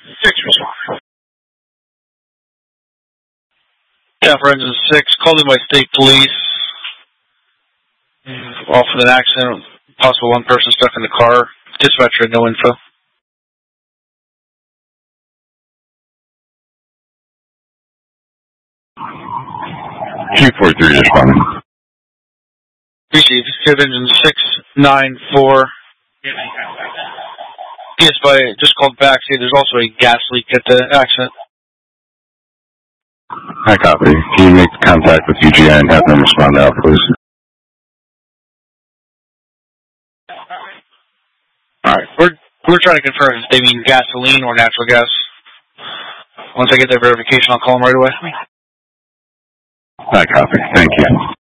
6 responder. Yeah, for engine 6, called in by state police. Off with an accident, possible one person stuck in the car. Dispatcher had no info. 243 responding. Received. Code engine 694. Yes, but I just called back. See, there's also a gas leak at the accident. I copy. Can you make contact with UGI and have them respond out, please? Alright, we're trying to confirm if they mean gasoline or natural gas. Once I get their verification, I'll call them right away. I copy. Thank you.